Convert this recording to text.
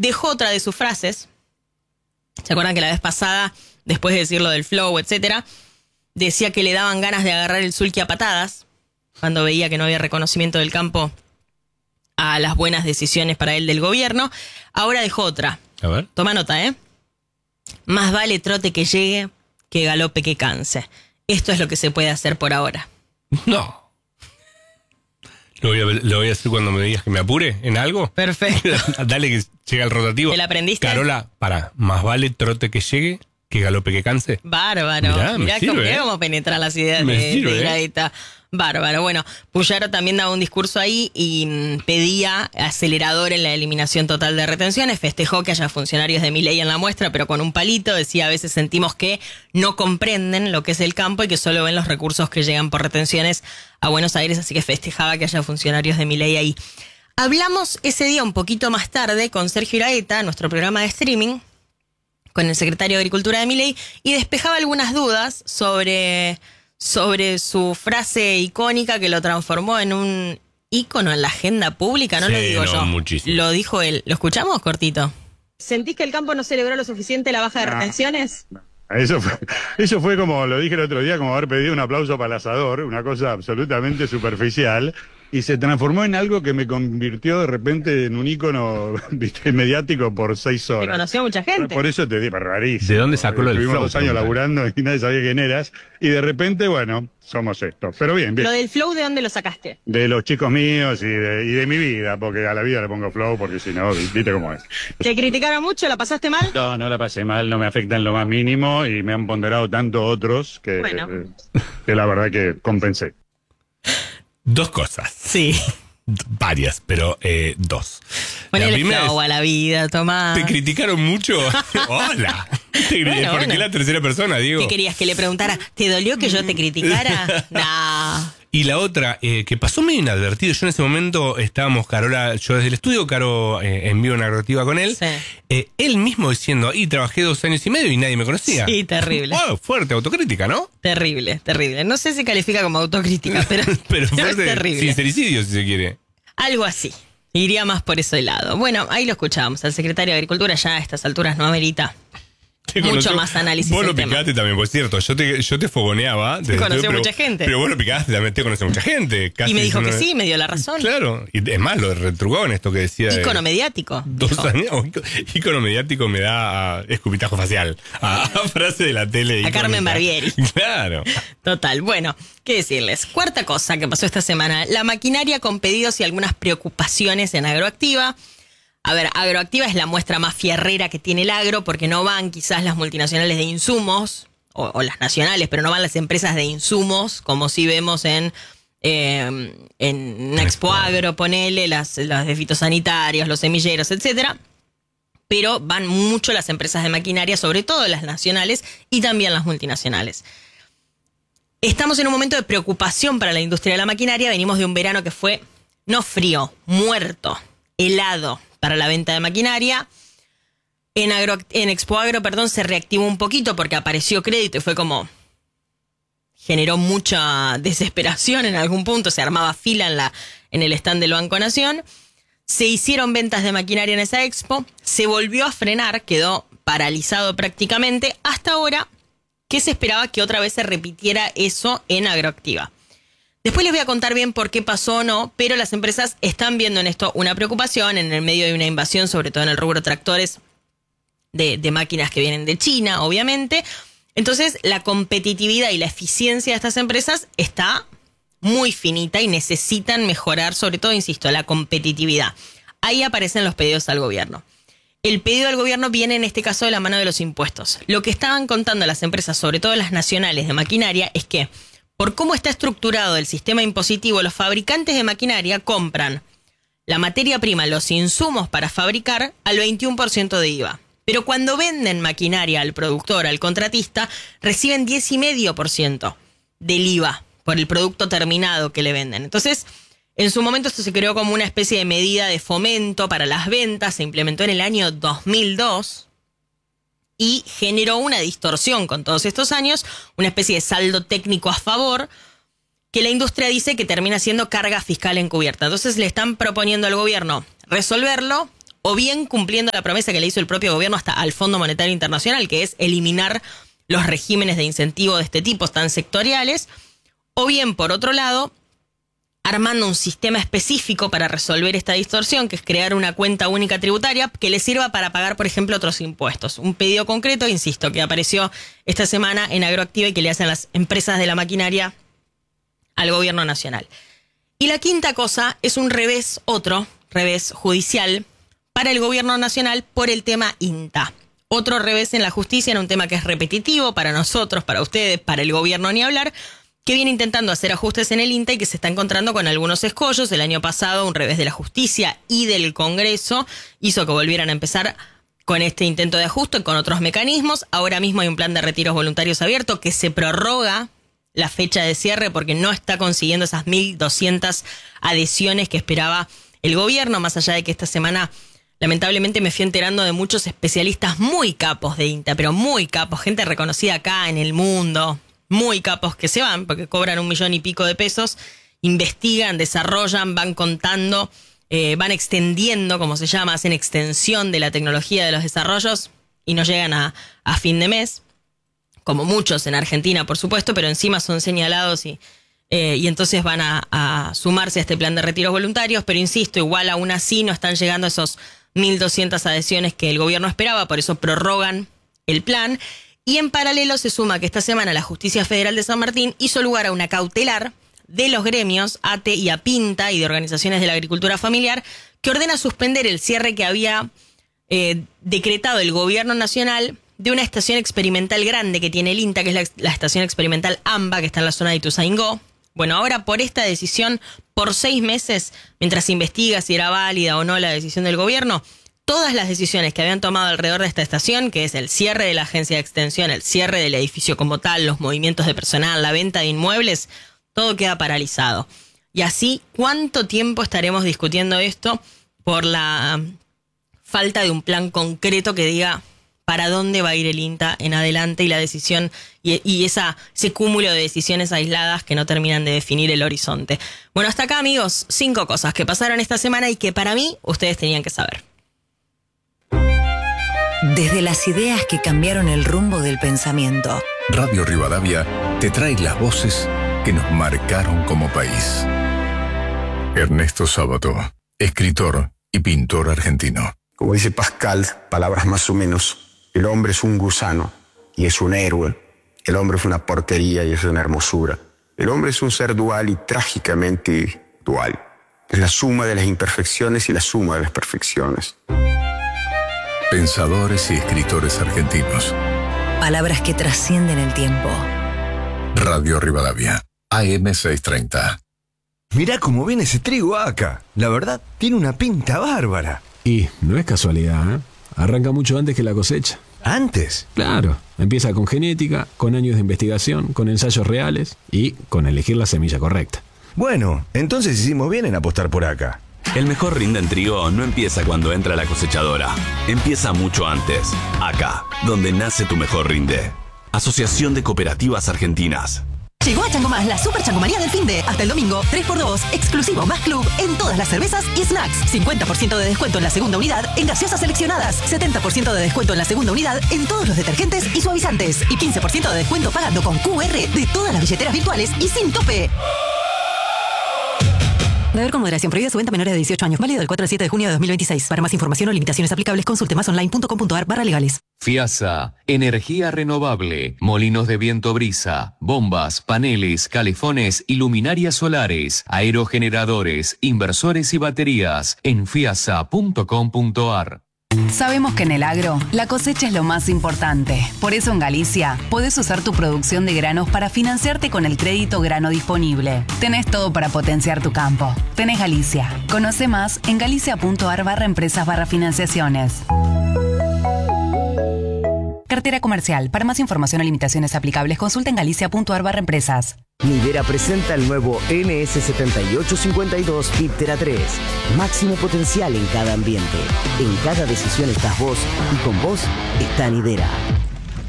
dejó otra de sus frases. ¿Se acuerdan que la vez pasada, después de decir lo del flow, etcétera, decía que le daban ganas de agarrar el sulky a patadas cuando veía que no había reconocimiento del campo a las buenas decisiones para él del gobierno? Ahora dejó otra. A ver. Toma nota, ¿eh? Más vale trote que llegue que galope que canse. Esto es lo que se puede hacer por ahora. No. Lo voy a hacer cuando me digas que me apure en algo. Perfecto. Dale que llega el rotativo. ¿Te la aprendiste? Carola, más vale trote que llegue que galope que canse. Bárbaro. Mirá cómo penetran las ideas me de sirve, Iraeta. Bárbaro. Bueno, Puyaro también daba un discurso ahí y pedía acelerador en la eliminación total de retenciones. Festejó que haya funcionarios de Milei en la muestra, pero con un palito. Decía, a veces sentimos que no comprenden lo que es el campo y que solo ven los recursos que llegan por retenciones a Buenos Aires, así que festejaba que haya funcionarios de Milei ahí. Hablamos ese día un poquito más tarde con Sergio Iraeta, nuestro programa de streaming, con el secretario de Agricultura de Milei, y despejaba algunas dudas sobre su frase icónica que lo transformó en un ícono en la agenda pública. No sí, lo digo yo, muchísimo. Lo dijo él. ¿Lo escuchamos cortito? ¿Sentís que el campo no celebró lo suficiente la baja de retenciones? Eso fue como lo dije el otro día, como haber pedido un aplauso para el asador, una cosa absolutamente superficial, y se transformó en algo que me convirtió de repente en un ícono mediático por 6 horas. Te conoció mucha gente. Por eso te digo, rarísimo. ¿De dónde sacó lo del Estuvimos flow? 2 años laburando y nadie sabía quién eras, y de repente, bueno, somos esto. Pero bien. ¿Lo del flow de dónde lo sacaste? De los chicos míos y de mi vida, porque a la vida le pongo flow, porque si no, viste cómo es. ¿Te criticaron mucho? ¿La pasaste mal? No la pasé mal, no me afecta en lo más mínimo y me han ponderado tanto otros que, Bueno. que la verdad que compensé. 2 cosas. Sí. Varias, pero 2. Ponele La primera flow a la vida, Tomás. ¿te criticaron mucho? Hola. Bueno, ¿Por qué bueno. la tercera persona, Diego? ¿Qué querías que le preguntara? ¿Te dolió que yo te criticara? Nah. Y la otra, que pasó medio inadvertido. Yo en ese momento estábamos, Carola, yo desde el estudio, Caro en vivo en Agroactiva con él. Sí. Él mismo diciendo, ahí trabajé 2 años y medio y nadie me conocía. Sí, terrible. Wow, fuerte autocrítica, ¿no? Terrible. No sé si califica como autocrítica, pero, Pero es fuerte, terrible. sincericidio, si se quiere. Algo así. Iría más por ese lado. Bueno, ahí lo escuchábamos. Al secretario de Agricultura ya a estas alturas no amerita mucho más análisis Vos del lo tema. picaste también, pues es cierto. Yo te fogoneaba. Te conoció pero- mucha gente. Pero vos lo picaste también, te conoce mucha gente. Casi Y me dijo que una- sí, me dio la razón. Claro. Y es más, lo retrugó en esto que decía. de Ícono mediático. 2 dijo. años. Ícono mediático me da escupitajo facial. A frase de la tele. A icónica. Carmen Barbieri. Claro. Total. Bueno, ¿qué decirles? Cuarta cosa que pasó esta semana. La maquinaria con pedidos y algunas preocupaciones en Agroactiva. A ver, Agroactiva es la muestra más fierrera que tiene el agro, porque no van quizás las multinacionales de insumos, o las nacionales, pero no van las empresas de insumos, como sí vemos en Expo Agro, ponele, las de fitosanitarios, los semilleros, etcétera. Pero van mucho las empresas de maquinaria, sobre todo las nacionales y también las multinacionales. Estamos en un momento de preocupación para la industria de la maquinaria. Venimos de un verano que fue no frío, muerto, helado para la venta de maquinaria. En Expo Agro, se reactivó un poquito porque apareció crédito y fue como... generó mucha desesperación en algún punto. Se armaba fila en el stand del Banco Nación. Se hicieron ventas de maquinaria en esa expo. Se volvió a frenar, quedó paralizado prácticamente. Hasta ahora, que se esperaba que otra vez se repitiera eso en Agroactiva. Después les voy a contar bien por qué pasó o no, pero las empresas están viendo en esto una preocupación en el medio de una invasión, sobre todo en el rubro tractores, de máquinas que vienen de China, obviamente. Entonces, la competitividad y la eficiencia de estas empresas está muy finita y necesitan mejorar, sobre todo, insisto, la competitividad. Ahí aparecen los pedidos al gobierno. El pedido al gobierno viene en este caso de la mano de los impuestos. Lo que estaban contando las empresas, sobre todo las nacionales de maquinaria, es que por cómo está estructurado el sistema impositivo, los fabricantes de maquinaria compran la materia prima, los insumos para fabricar, al 21% de IVA. Pero cuando venden maquinaria al productor, al contratista, reciben 10,5% del IVA por el producto terminado que le venden. Entonces, en su momento esto se creó como una especie de medida de fomento para las ventas, se implementó en el año 2002 y generó una distorsión con todos estos años, una especie de saldo técnico a favor, que la industria dice que termina siendo carga fiscal encubierta. Entonces le están proponiendo al gobierno resolverlo o bien cumpliendo la promesa que le hizo el propio gobierno hasta al Fondo Monetario Internacional, que es eliminar los regímenes de incentivo de este tipo tan sectoriales, o bien, por otro lado, armando un sistema específico para resolver esta distorsión, que es crear una cuenta única tributaria que le sirva para pagar, por ejemplo, otros impuestos. Un pedido concreto, insisto, que apareció esta semana en Agroactiva y que le hacen las empresas de la maquinaria al gobierno nacional. Y la quinta cosa es un revés, otro revés judicial para el gobierno nacional por el tema INTA. Otro revés en la justicia en un tema que es repetitivo para nosotros, para ustedes, para el gobierno ni hablar, que viene intentando hacer ajustes en el INTA y que se está encontrando con algunos escollos. El año pasado, un revés de la justicia y del Congreso hizo que volvieran a empezar con este intento de ajuste, con otros mecanismos. Ahora mismo hay un plan de retiros voluntarios abierto que se prorroga la fecha de cierre porque no está consiguiendo esas 1.200 adhesiones que esperaba el gobierno, más allá de que esta semana lamentablemente me fui enterando de muchos especialistas muy capos de INTA, pero muy capos, gente reconocida acá en el mundo, muy capos que se van porque cobran 1 millón y pico de pesos, investigan, desarrollan, van contando, van extendiendo, como se llama, hacen extensión de la tecnología de los desarrollos y no llegan a fin de mes, como muchos en Argentina, por supuesto, pero encima son señalados y entonces van a sumarse a este plan de retiros voluntarios, pero insisto, igual aún así no están llegando a esos 1.200 adhesiones que el gobierno esperaba, por eso prorrogan el plan. Y en paralelo se suma que esta semana la Justicia Federal de San Martín hizo lugar a una cautelar de los gremios ATE y APINTA y de organizaciones de la agricultura familiar que ordena suspender el cierre que había decretado el gobierno nacional de una estación experimental grande que tiene el INTA, que es la estación experimental AMBA, que está en la zona de Ituzaingó. Bueno, ahora por esta decisión, por 6 meses, mientras se investiga si era válida o no la decisión del gobierno, todas las decisiones que habían tomado alrededor de esta estación, que es el cierre de la agencia de extensión, el cierre del edificio como tal, los movimientos de personal, la venta de inmuebles, todo queda paralizado. Y así, ¿cuánto tiempo estaremos discutiendo esto por la falta de un plan concreto que diga para dónde va a ir el INTA en adelante y la decisión y ese cúmulo de decisiones aisladas que no terminan de definir el horizonte? Bueno, hasta acá, amigos, 5 cosas que pasaron esta semana y que para mí ustedes tenían que saber. Desde las ideas que cambiaron el rumbo del pensamiento. Radio Rivadavia te trae las voces que nos marcaron como país. Ernesto Sábato, escritor y pintor argentino. Como dice Pascal, palabras más o menos, el hombre es un gusano y es un héroe. El hombre es una porquería y es una hermosura. El hombre es un ser dual y trágicamente dual. Es la suma de las imperfecciones y la suma de las perfecciones. Pensadores y escritores argentinos. Palabras que trascienden el tiempo. Radio Rivadavia, AM 630. Mirá cómo viene ese trigo acá. La verdad, tiene una pinta bárbara. Y no es casualidad, ¿eh? Arranca mucho antes que la cosecha. ¿Antes? Claro, empieza con genética, con años de investigación, con ensayos reales y con elegir la semilla correcta. Bueno, entonces hicimos bien en apostar por acá. El mejor rinde en trigo no empieza cuando entra la cosechadora. Empieza mucho antes. Acá, donde nace tu mejor rinde. Asociación de Cooperativas Argentinas. Llegó a Chango Más la Super Changomanía del Finde. Hasta el domingo, 3x2, exclusivo más club en todas las cervezas y snacks. 50% de descuento en la segunda unidad en gaseosas seleccionadas. 70% de descuento en la segunda unidad en todos los detergentes y suavizantes. Y 15% de descuento pagando con QR de todas las billeteras virtuales y sin tope. Beber con moderación. Prohibida su venta a menores de 18 años. Válido del 4 al 7 de junio de 2026. Para más información o limitaciones aplicables, consulte masonline.com.ar/legales. FIASA, energía renovable, molinos de viento brisa, bombas, paneles, calefones y luminarias solares, aerogeneradores, inversores y baterías en fiasa.com.ar. Sabemos que en el agro, la cosecha es lo más importante. Por eso en Galicia, podés usar tu producción de granos para financiarte con el crédito grano disponible. Tenés todo para potenciar tu campo. Tenés Galicia. Conoce más en galicia.ar/empresas/financiaciones. Cartera comercial. Para más información o limitaciones aplicables, consulta en galicia.ar/empresas. Nidera presenta el nuevo NS7852 Viptera 3. Máximo potencial en cada ambiente. En cada decisión estás vos y con vos está Nidera.